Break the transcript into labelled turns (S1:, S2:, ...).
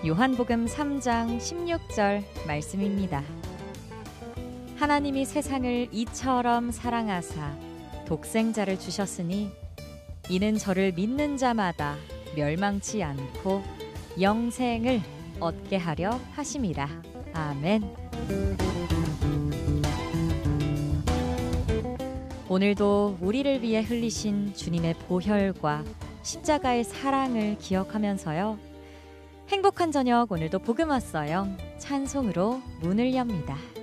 S1: 요한복음 3장 16절 말씀입니다. 하나님이 세상을 이처럼 사랑하사 독생자를 주셨으니 이는 저를 믿는 자마다 멸망치 않고 영생을 얻게 하려 하심이라. 아멘. 오늘도 우리를 위해 흘리신 주님의 보혈과 십자가의 사랑을 기억하면서요. 행복한 저녁, 오늘도 복음 왔어요. 찬송으로 문을 엽니다.